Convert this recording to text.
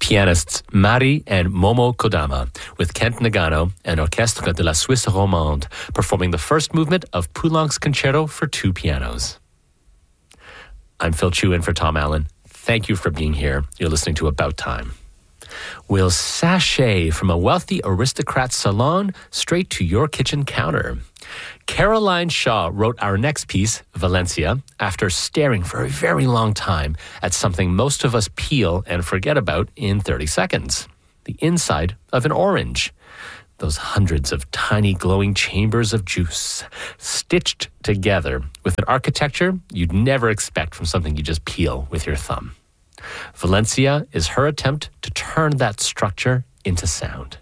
Pianists Mari and Momo Kodama with Kent Nagano and Orchestre de la Suisse Romande performing the first movement of Poulenc's Concerto for two pianos. I'm Phil Chu in for Tom Allen. Thank you for being here. You're listening to About Time. We'll sashay from a wealthy aristocrat's salon straight to your kitchen counter. Caroline Shaw wrote our next piece, Valencia, after staring for a very long time at something most of us peel and forget about in 30 seconds. The inside of an orange. Those hundreds of tiny glowing chambers of juice, stitched together with an architecture you'd never expect from something you just peel with your thumb. Valencia is her attempt to turn that structure into sound.